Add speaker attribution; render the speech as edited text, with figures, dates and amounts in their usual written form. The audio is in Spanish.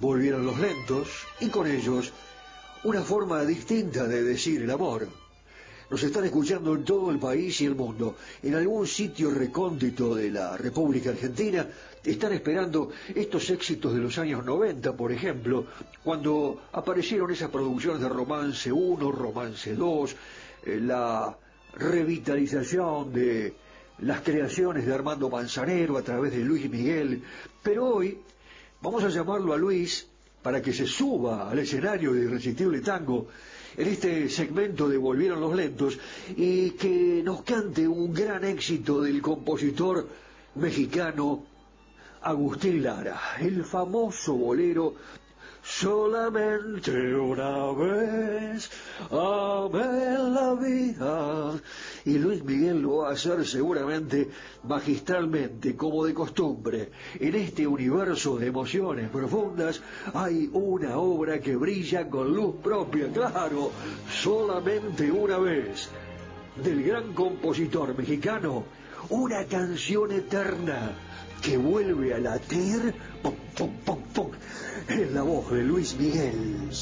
Speaker 1: Volvieron los lentos y con ellos una forma distinta de decir el amor. Nos están escuchando en todo el país y el mundo. En algún sitio recóndito de la República Argentina están esperando estos éxitos de los años 90, por ejemplo, cuando aparecieron esas producciones de Romance 1, Romance 2, la revitalización de las creaciones de Armando Manzanero a través de Luis Miguel. Pero hoy vamos a llamarlo a Luis para que se suba al escenario de Irresistible Tango en este segmento de Volvieron los lentos y que nos cante un gran éxito del compositor mexicano Agustín Lara, el famoso bolero Solamente una vez amé la vida. Y Luis Miguel lo va a hacer seguramente magistralmente, como de costumbre. En este universo de emociones profundas hay una obra que brilla con luz propia, claro, solamente una vez. Del gran compositor mexicano, una canción eterna que vuelve a latir, pum, pum, pum, pum, en la voz de Luis Miguel.